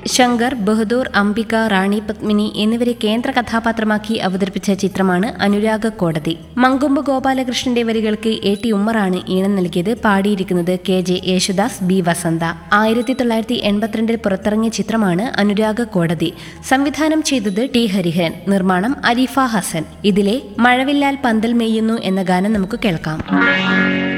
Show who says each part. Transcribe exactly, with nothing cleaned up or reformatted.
Speaker 1: ശങ്കർ, ബഹദൂർ, അംബിക, റാണി പത്മിനി എന്നിവരെ കേന്ദ്ര കഥാപാത്രമാക്കി അവതരിപ്പിച്ച ചിത്രമാണ് അനുരാഗ കോടതി. മങ്കൊമ്പ് ഗോപാലകൃഷ്ണന്റെ വരികൾക്ക് എ ടി ഉമ്മറാണ് ഈണം നൽകിയത്. പാടിയിരിക്കുന്നത് കെ ജെ യേശുദാസ്, ബി വസന്ത. ആയിരത്തി തൊള്ളായിരത്തി എൺപത്തിരണ്ടിൽ പുറത്തിറങ്ങിയ ചിത്രമാണ് അനുരാഗ കോടതി. സംവിധാനം ചെയ്തത് ടി ഹരിഹരൻ. നിർമ്മാണം അരീഫ ഹസൻ. ഇതിലെ മഴവില്ലാൽ പന്തൽ മെയ്യുന്നു എന്ന ഗാനം നമുക്ക് കേൾക്കാം.